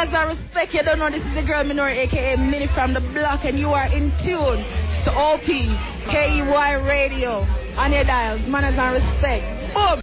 Manners and respect. You don't know this is the girl Minori, aka Minnie from the block, and you are in tune to OP KEY Radio on your dials. Manners and respect. Boom.